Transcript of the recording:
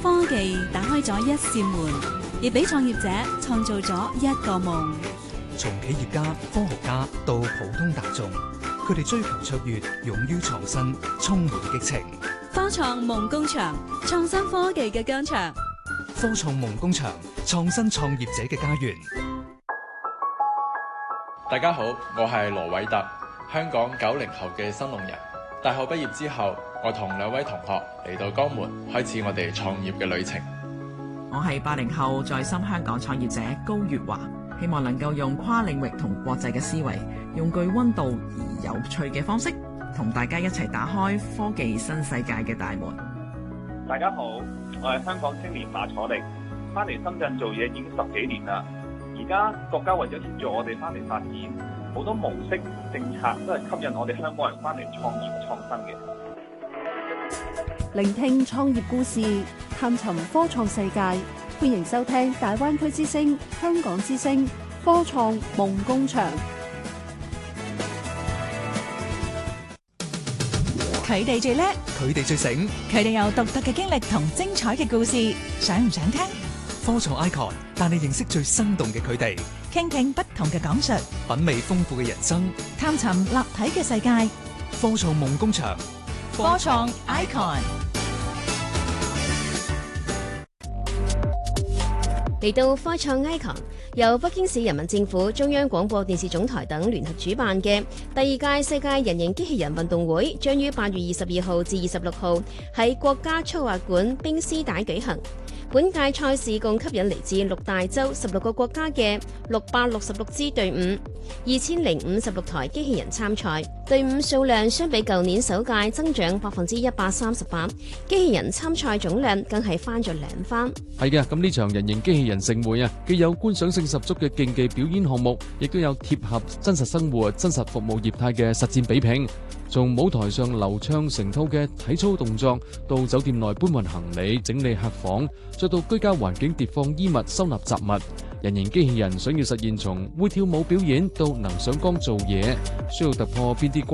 科技打開咗一扇門，亦俾創業者創造咗一個夢。 從企業家、科學家到普通大眾，佢哋追求卓越，勇於創新，充滿激情。 科創夢工場，創新科技嘅疆場。 科創夢工場，創新創業者嘅家園。 大家好，我係羅偉特，香港90後嘅新龍人。大學畢業之後，我同2位同學嚟到江門，開始我哋創業嘅旅程。 我係80後在深香港創業者高月華，希望能夠用跨領域同國際嘅思維，用具溫度而有趣嘅方式，同大家一齊打開科技新世界嘅大門。 大家好，我係香港青年馬楚力，翻嚟深圳做嘢已經10幾年啦。而家國家為咗協助我哋翻嚟發展，好多模式政策都係吸引我哋香港人翻嚟創業創新嘅。 聆聽創業故事，探尋科創世界，歡迎收聽大灣區之聲、香港之聲科創夢工場。 佢哋最叻， 佢哋最醒， 佢哋有獨特嘅經歷同精彩嘅故事，想唔想聽？ 科創 icon 帶你認識最生動嘅佢哋， 傾聽不同嘅講述， 品味豐富嘅人生， 探尋立體嘅世界。 科創夢工場， 科創 icon。 嚟到科創 icon， 由北京市人民政府、中央廣播電視總台等聯合主辦嘅第2屆世界人形機器人運動會，將於8月22號至26號喺國家速滑館冰絲帶舉行。本屆賽事共吸引嚟自6大洲16個國家嘅666支隊伍，2056台機器人參賽，隊伍數量相比舊年首屆增長138%，機器人參賽總量更係翻咗2番。 係嘅，咁呢場人形機器人盛會啊，既有觀賞性十足嘅競技表演項目，亦都有貼合真實生活、真實服務業態嘅實戰比拼。從舞台上流暢成套嘅體操動作，到酒店內搬運行李、整理客房，再到居家環境疊放衣物、收納雜物，人形機器人想要實現從會跳舞表演到能上崗做嘢，需要突破邊啲